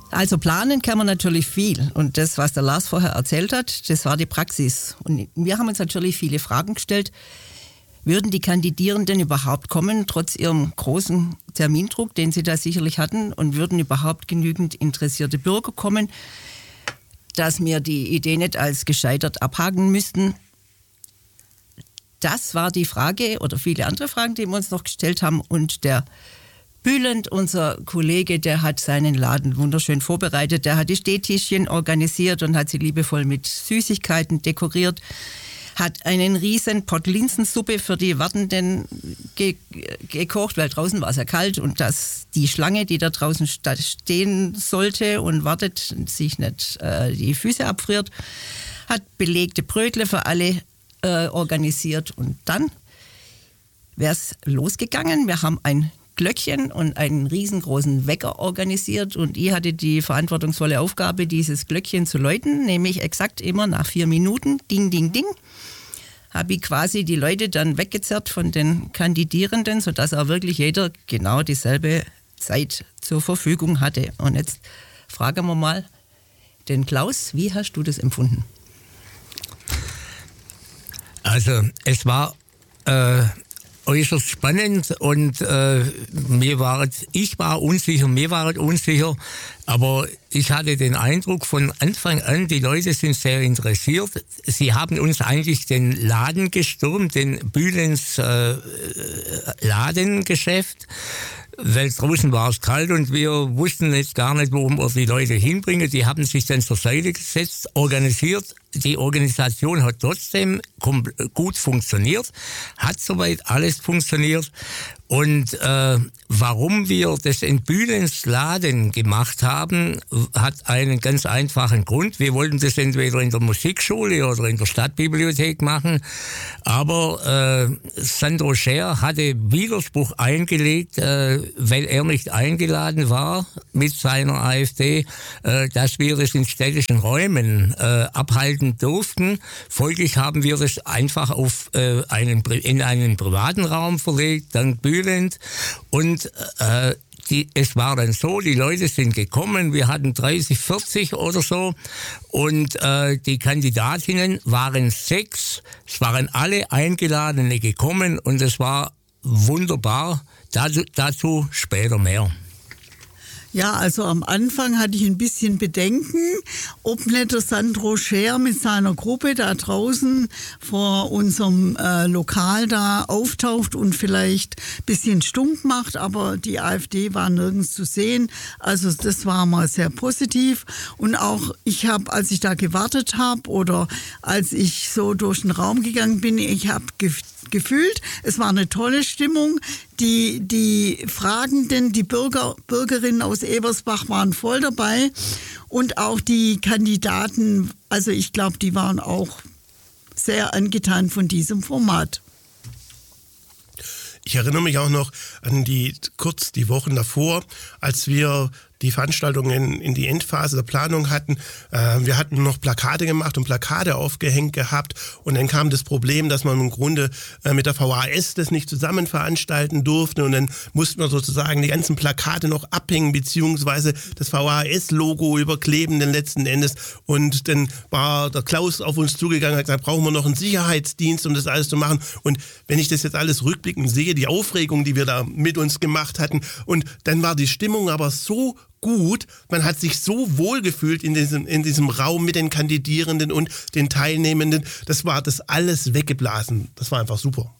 Also planen kann man natürlich viel. Und das, was der Lars vorher erzählt hat, das war die Praxis. Und wir haben uns natürlich viele Fragen gestellt. Würden die Kandidierenden überhaupt kommen, trotz ihrem großen Termindruck, den sie da sicherlich hatten? Und würden überhaupt genügend interessierte Bürger kommen, dass wir die Idee nicht als gescheitert abhaken müssten? Das war die Frage oder viele andere Fragen, die wir uns noch gestellt haben. Und der Bülent, unser Kollege, der hat seinen Laden wunderschön vorbereitet. Der hat die Stehtischchen organisiert und hat sie liebevoll mit Süßigkeiten dekoriert. Hat einen riesen Pott Linsensuppe für die Wartenden gekocht, weil draußen war es ja kalt und dass die Schlange, die da draußen stehen sollte und wartet, sich nicht die Füße abfriert. Hat belegte Brötle für alle organisiert und dann wäre es losgegangen. Wir haben ein Glöckchen und einen riesengroßen Wecker organisiert und ich hatte die verantwortungsvolle Aufgabe, dieses Glöckchen zu läuten, nämlich exakt immer nach 4 Minuten, ding, ding, ding, habe ich quasi die Leute dann weggezerrt von den Kandidierenden, sodass auch wirklich jeder genau dieselbe Zeit zur Verfügung hatte. Und jetzt fragen wir mal den Klaus, wie hast du das empfunden? Also es war äußerst spannend und ich war unsicher, aber ich hatte den Eindruck von Anfang an, die Leute sind sehr interessiert. Sie haben uns eigentlich den Laden gestürmt, den Bülents Ladengeschäft, weil draußen war es kalt und wir wussten jetzt gar nicht, worum wir die Leute hinbringen. Die haben sich dann zur Seite gesetzt, organisiert. Die Organisation hat trotzdem gut funktioniert, hat soweit alles funktioniert. Und warum wir das in Bülents Laden gemacht haben, hat einen ganz einfachen Grund. Wir wollten das entweder in der Musikschule oder in der Stadtbibliothek machen, aber Sandro Scher hatte Widerspruch eingelegt, weil er nicht eingeladen war mit seiner AfD, dass wir das in städtischen Räumen abhalten durften. Folglich haben wir das einfach in einen privaten Raum verlegt, dank Bülent. Und es war dann so, die Leute sind gekommen, wir hatten 30, 40 oder so und die Kandidatinnen waren 6, es waren alle Eingeladene gekommen und es war wunderbar, dazu später mehr. Ja, also am Anfang hatte ich ein bisschen Bedenken, ob nicht der Sandro Scher mit seiner Gruppe da draußen vor unserem Lokal da auftaucht und vielleicht ein bisschen stunk macht, aber die AfD war nirgends zu sehen. Also das war mal sehr positiv. Und auch ich habe, als ich da gewartet habe oder als ich so durch den Raum gegangen bin, ich habe gefühlt, es war eine tolle Stimmung. Die Fragenden, die Bürgerinnen aus Ebersbach waren voll dabei und auch die Kandidaten, also ich glaube, die waren auch sehr angetan von diesem Format. Ich erinnere mich auch noch an die Wochen davor, als wir die Veranstaltungen in die Endphase der Planung hatten. Wir hatten noch Plakate gemacht und Plakate aufgehängt gehabt und dann kam das Problem, dass man im Grunde mit der VHS das nicht zusammen veranstalten durfte und dann mussten wir sozusagen die ganzen Plakate noch abhängen beziehungsweise das VHS-Logo überkleben den letzten Endes und dann war der Klaus auf uns zugegangen und hat gesagt, brauchen wir noch einen Sicherheitsdienst, um das alles zu machen und wenn ich das jetzt alles rückblickend sehe, die Aufregung, die wir da mit uns gemacht hatten und dann war die Stimmung aber so gut, man hat sich so wohl gefühlt in diesem Raum mit den Kandidierenden und den Teilnehmenden, das war das alles weggeblasen, das war einfach super.